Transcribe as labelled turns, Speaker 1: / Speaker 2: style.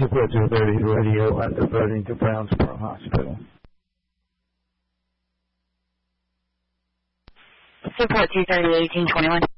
Speaker 1: Support 230 radio at diverting to Brownsboro Hospital.
Speaker 2: Support 230, 1821.